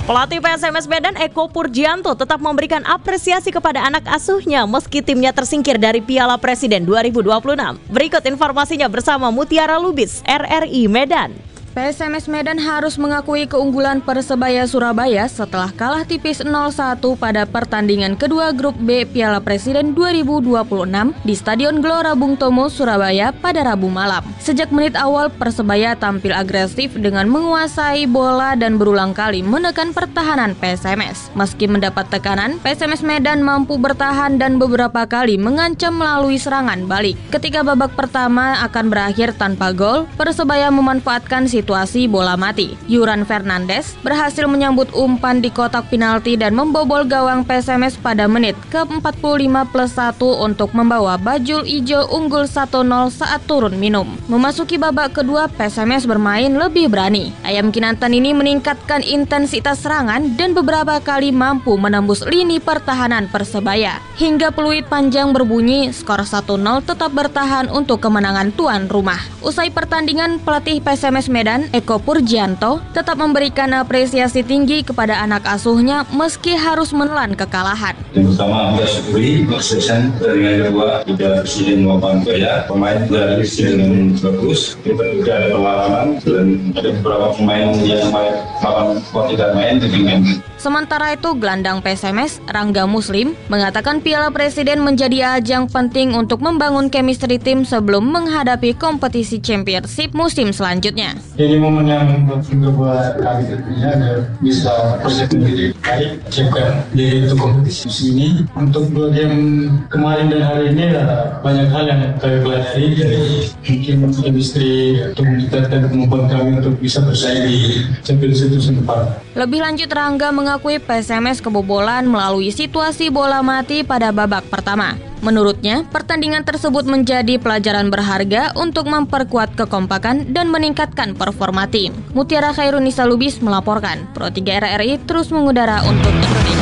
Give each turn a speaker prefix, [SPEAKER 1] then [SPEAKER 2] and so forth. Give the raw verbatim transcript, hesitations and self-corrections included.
[SPEAKER 1] Pelatih P S M S Medan Eko Purjianto tetap memberikan apresiasi kepada anak asuhnya meski timnya tersingkir dari Piala Presiden dua ribu dua puluh enam. Berikut informasinya bersama Mutiara Lubis, R R I Medan.
[SPEAKER 2] P S M S Medan harus mengakui keunggulan Persebaya Surabaya setelah kalah tipis nol satu pada pertandingan kedua grup B Piala Presiden dua ribu dua puluh enam di Stadion Gelora Bung Tomo, Surabaya pada Rabu malam. Sejak menit awal, Persebaya tampil agresif dengan menguasai bola dan berulang kali menekan pertahanan P S M S. Meski mendapat tekanan, P S M S Medan mampu bertahan dan beberapa kali mengancam melalui serangan balik. Ketika babak pertama akan berakhir tanpa gol, Persebaya memanfaatkan situasi situasi bola mati. Yuran Fernandes berhasil menyambut umpan di kotak penalti dan membobol gawang P S M S pada menit ke empat puluh lima plus satu untuk membawa Bajul Ijo unggul satu nol saat turun minum. Memasuki babak kedua, P S M S bermain lebih berani. Ayam Kinantan ini meningkatkan intensitas serangan dan beberapa kali mampu menembus lini pertahanan Persebaya. Hingga peluit panjang berbunyi, skor satu nol tetap bertahan untuk kemenangan tuan rumah. Usai pertandingan, pelatih P S M S Medan Eko Purjianto tetap memberikan apresiasi tinggi kepada anak asuhnya meski harus menelan kekalahan.
[SPEAKER 3] Yang pertama, kita syukuri kesuksesan pertandingan kedua Piala Presiden maupun ya pemain berhasil dengan bagus. Kita juga ada perlawanan dan ada beberapa pemain yang main lawan kok tidak main dengan.
[SPEAKER 2] Sementara itu, gelandang P S M S, Rangga Muslim, mengatakan Piala Presiden menjadi ajang penting untuk membangun chemistry tim sebelum menghadapi kompetisi championship musim selanjutnya.
[SPEAKER 4] Jadi momen yang juga buat kami tentunya bisa persiapan diri baik, siapkan diri untuk kompetisi ini. Untuk dua game kemarin dan hari ini ya, banyak hal yang kami pelajari dari mungkin chemistry untuk meningkatkan kemampuan kami untuk bisa bersaing di championship musim depan.
[SPEAKER 2] Lebih lanjut, Rangga mengakui P S M S kebobolan melalui situasi bola mati pada babak pertama. Menurutnya, pertandingan tersebut menjadi pelajaran berharga untuk memperkuat kekompakan dan meningkatkan performa tim. Mutiara Khairunisa Lubis melaporkan. Pro tiga R R I terus mengudara untuk Indonesia.